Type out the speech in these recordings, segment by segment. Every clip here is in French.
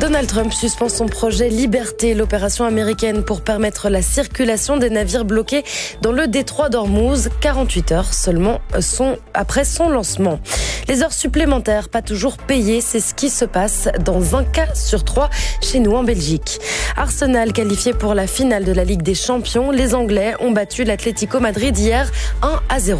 Donald Trump suspend son projet Liberté, l'opération américaine pour permettre la circulation des navires bloqués dans le détroit d'Ormuz, 48 heures seulement après son lancement. Les heures supplémentaires, pas toujours payées, c'est ce qui se passe dans un cas sur 3 chez nous en Belgique. Arsenal qualifié pour la finale de la Ligue des Champions, les Anglais ont battu l'Atlético Madrid hier 1-0.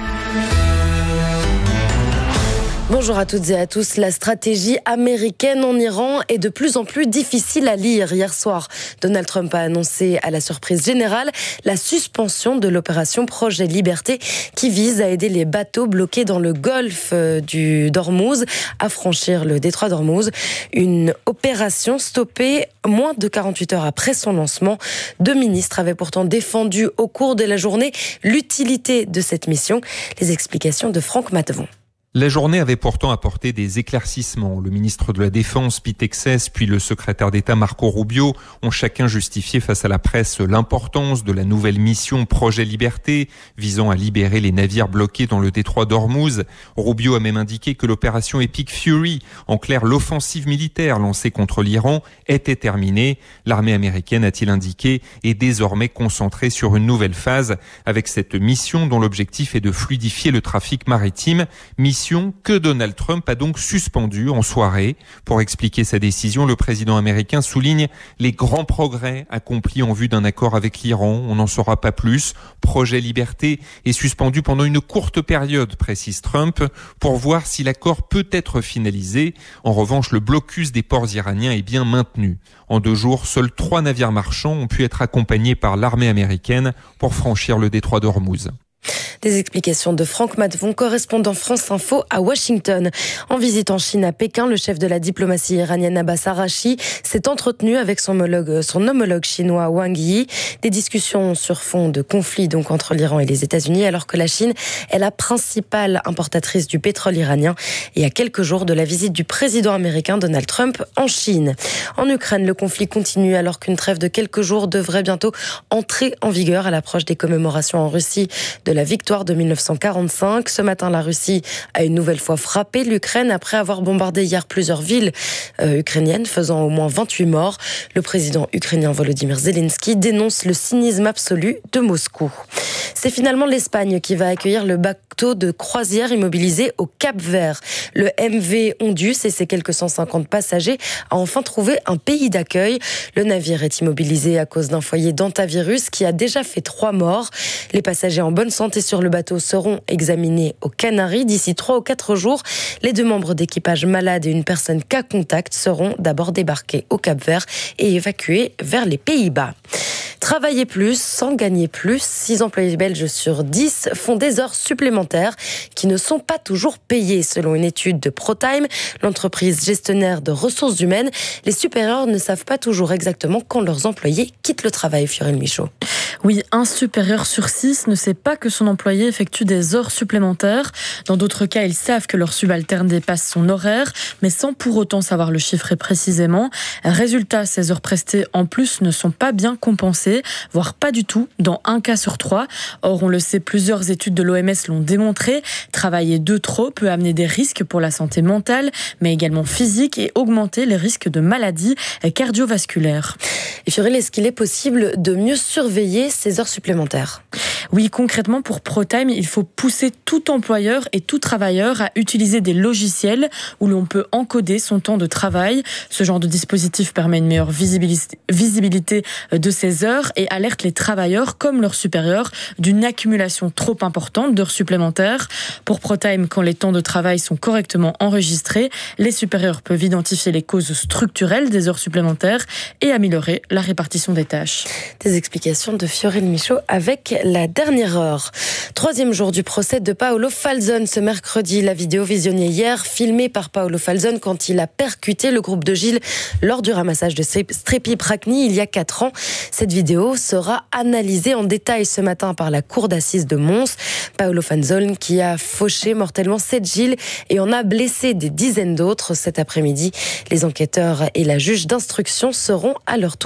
Bonjour à toutes et à tous. La stratégie américaine en Iran est de plus en plus difficile à lire. Hier soir, Donald Trump a annoncé à la surprise générale la suspension de l'opération Projet Liberté qui vise à aider les bateaux bloqués dans le golfe d'Ormuz à franchir le détroit d'Ormuz. Une opération stoppée moins de 48 heures après son lancement. 2 ministres avaient pourtant défendu au cours de la journée l'utilité de cette mission. Les explications de Franck Mattevon. La journée avait pourtant apporté des éclaircissements. Le ministre de la Défense, Pete Hegseth, puis le secrétaire d'État Marco Rubio ont chacun justifié face à la presse l'importance de la nouvelle mission Projet Liberté, visant à libérer les navires bloqués dans le détroit d'Ormuz. Rubio a même indiqué que l'opération Epic Fury, en clair l'offensive militaire lancée contre l'Iran, était terminée. L'armée américaine, a-t-il indiqué, est désormais concentrée sur une nouvelle phase avec cette mission dont l'objectif est de fluidifier le trafic maritime. Mission que Donald Trump a donc suspendue en soirée. Pour expliquer sa décision, le président américain souligne les grands progrès accomplis en vue d'un accord avec l'Iran. On n'en saura pas plus. Projet Liberté est suspendu pendant une courte période, précise Trump, pour voir si l'accord peut être finalisé. En revanche, le blocus des ports iraniens est bien maintenu. En 2 jours, seuls 3 navires marchands ont pu être accompagnés par l'armée américaine pour franchir le détroit d'Ormuz. Des explications de Franck Mattevon, correspondant France Info à Washington. En visite en Chine à Pékin, le chef de la diplomatie iranienne Abbas Araghchi s'est entretenu avec son homologue chinois Wang Yi. Des discussions sur fond de conflit donc entre l'Iran et les États-Unis, alors que la Chine est la principale importatrice du pétrole iranien et à quelques jours de la visite du président américain Donald Trump en Chine. En Ukraine, le conflit continue alors qu'une trêve de quelques jours devrait bientôt entrer en vigueur à l'approche des commémorations en Russie de la victoire de 1945. Ce matin, la Russie a une nouvelle fois frappé l'Ukraine après avoir bombardé hier plusieurs villes ukrainiennes, faisant au moins 28 morts. Le président ukrainien Volodymyr Zelensky dénonce le cynisme absolu de Moscou. C'est finalement l'Espagne qui va accueillir le bateau de croisière immobilisé au Cap-Vert. Le MV Ondus et ses quelques 150 passagers a enfin trouvé un pays d'accueil. Le navire est immobilisé à cause d'un foyer d'hantavirus qui a déjà fait 3 morts. Les passagers en bonne santé sur le bateau seront examinés aux Canaries d'ici 3 ou 4 jours. Les 2 membres d'équipage malades et une personne cas contact seront d'abord débarqués au Cap-Vert et évacués vers les Pays-Bas. Travailler plus sans gagner plus. 6 employés belges sur 10 font des heures supplémentaires qui ne sont pas toujours payées. Selon une étude de ProTime, l'entreprise gestionnaire de ressources humaines, les supérieurs ne savent pas toujours exactement quand leurs employés quittent le travail. Fiorine Michaud. Oui, un supérieur sur 6 ne sait pas que son employé effectue des heures supplémentaires. Dans d'autres cas, ils savent que leur subalterne dépasse son horaire, mais sans pour autant savoir le chiffrer précisément. Résultat, ces heures prestées en plus ne sont pas bien compensées, voire pas du tout, dans 1 cas sur 3. Or, on le sait, plusieurs études de l'OMS l'ont démontré. Travailler de trop peut amener des risques pour la santé mentale, mais également physique et augmenter les risques de maladies cardiovasculaires. Et Fiorine, est-ce qu'il est possible de mieux surveiller ces heures supplémentaires ? Oui, concrètement, pour ProTime, il faut pousser tout employeur et tout travailleur à utiliser des logiciels où l'on peut encoder son temps de travail. Ce genre de dispositif permet une meilleure visibilité de ces heures et alerte les travailleurs comme leurs supérieurs d'une accumulation trop importante d'heures supplémentaires. Pour ProTime, quand les temps de travail sont correctement enregistrés, les supérieurs peuvent identifier les causes structurelles des heures supplémentaires et améliorer la répartition des tâches. Des explications de Fiorine Michaud avec la dernière heure. 3e jour du procès de Paolo Falzone ce mercredi. La vidéo visionnée hier, filmée par Paolo Falzone quand il a percuté le groupe de Gilles lors du ramassage de Strepi Prachny il y a 4 ans. Cette vidéo sera analysée en détail ce matin par la cour d'assises de Mons. Paolo Falzone qui a fauché mortellement 7 Gilles et en a blessé des dizaines d'autres cet après-midi. Les enquêteurs et la juge d'instruction seront à leur tour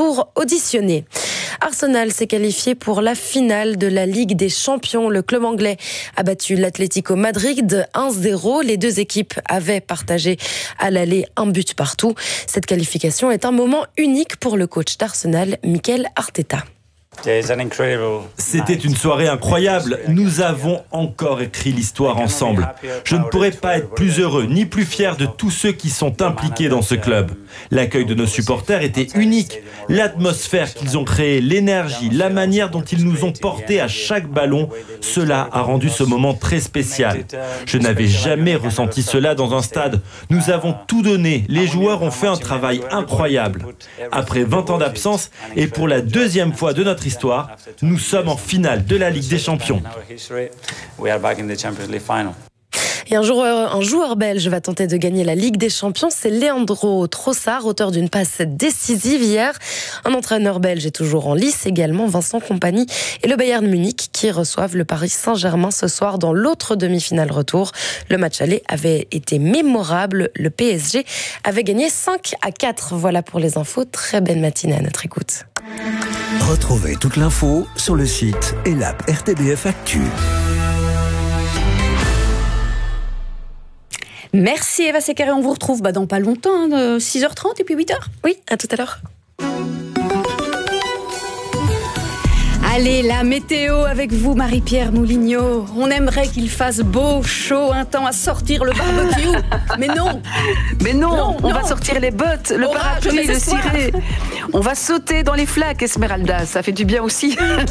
pour auditionner. Arsenal s'est qualifié pour la finale de la Ligue des Champions. Le club anglais a battu l'Atlético Madrid 1-0. Les deux équipes avaient partagé à l'aller un but partout. Cette qualification est un moment unique pour le coach d'Arsenal, Mikel Arteta. C'était une soirée incroyable. Nous avons encore écrit l'histoire ensemble. Je ne pourrais pas être plus heureux ni plus fier de tous ceux qui sont impliqués dans ce club. L'accueil de nos supporters était unique. L'atmosphère qu'ils ont créée, l'énergie, la manière dont ils nous ont portés à chaque ballon, cela a rendu ce moment très spécial. Je n'avais jamais ressenti cela dans un stade. Nous avons tout donné. Les joueurs ont fait un travail incroyable. Après 20 ans d'absence et pour la deuxième fois de notre histoire, nous sommes en finale de la Ligue des Champions. Et un joueur belge va tenter de gagner la Ligue des Champions, c'est Leandro Trossard, auteur d'une passe décisive hier. Un entraîneur belge est toujours en lice, également Vincent Kompany et le Bayern Munich qui reçoivent le Paris Saint-Germain ce soir dans l'autre demi-finale retour. Le match aller avait été mémorable, le PSG avait gagné 5-4. Voilà pour les infos, très belle matinée à notre écoute. Retrouvez toute l'info sur le site et l'app RTBF Actu. Merci Eva Secaré, on vous retrouve dans pas longtemps, 6h30 et puis 8h. Oui, à tout à l'heure. Allez, la météo avec vous, Marie-Pierre Moulignot. On aimerait qu'il fasse beau, chaud, un temps à sortir le barbecue. Mais non. On va sortir les bottes, le parapluie, le ciré. On va sauter dans les flaques, Esmeralda. Ça fait du bien aussi.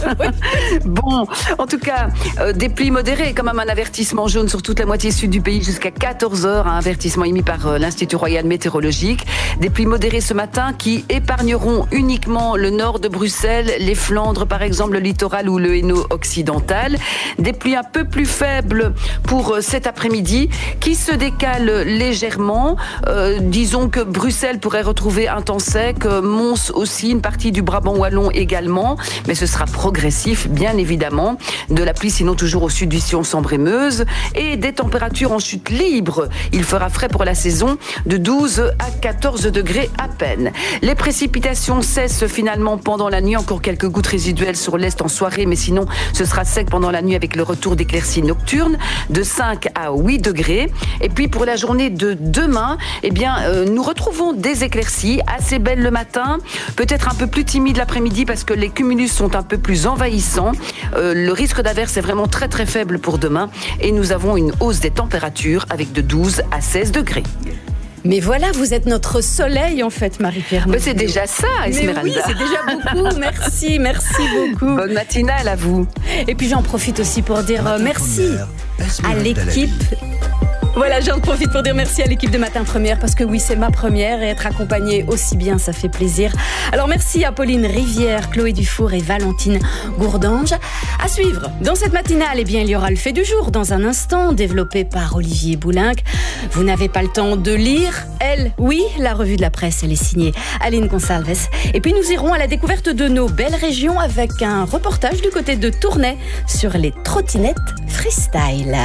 Bon, en tout cas, des pluies modérées, quand même un avertissement jaune sur toute la moitié sud du pays jusqu'à 14h. Un avertissement émis par l'Institut Royal Météorologique. Des pluies modérées ce matin qui épargneront uniquement le nord de Bruxelles, les Flandres par exemple, le littoral ou le Hainaut occidental. Des pluies un peu plus faibles pour cet après-midi qui se décalent légèrement. Disons que Bruxelles pourrait retrouver un temps sec, Mons aussi, une partie du Brabant wallon également, mais ce sera progressif bien évidemment. De la pluie sinon toujours au sud du Sion, Sambre et Meuse, et des températures en chute libre. Il fera frais pour la saison de 12 à 14 degrés à peine. Les précipitations cessent finalement pendant la nuit, encore quelques gouttes résiduelles sur l'est en soirée, mais sinon ce sera sec pendant la nuit avec le retour d'éclaircies nocturnes de 5 à 8 degrés. Et puis pour la journée de demain, nous retrouvons des éclaircies assez belles le matin, peut-être un peu plus timides l'après-midi parce que les cumulus sont un peu plus envahissants. Le risque d'averse est vraiment très très faible pour demain et nous avons une hausse des températures avec de 12 à 16 degrés. Mais voilà, vous êtes notre soleil en fait, Marie-Pierre. C'est déjà ça, Esmeralda. Mais oui, c'est déjà beaucoup. Merci beaucoup. Bonne matinale à vous. Et puis j'en profite aussi pour dire merci à l'équipe. Voilà, j'en profite pour dire merci à l'équipe de Matin Première parce que oui, c'est ma première et être accompagnée aussi bien, ça fait plaisir. Alors merci à Pauline Rivière, Chloé Dufour et Valentine Gourdange. À suivre, dans cette matinale, il y aura le fait du jour dans un instant, développé par Olivier Boulinc. Vous n'avez pas le temps de lire, elle, oui, la revue de la presse, elle est signée Aline Gonçalves. Et puis nous irons à la découverte de nos belles régions avec un reportage du côté de Tournai sur les trottinettes freestyle.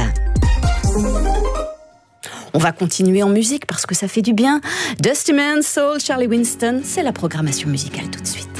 On va continuer en musique parce que ça fait du bien. Dusty Man, Soul, Charlie Winston, c'est la programmation musicale tout de suite.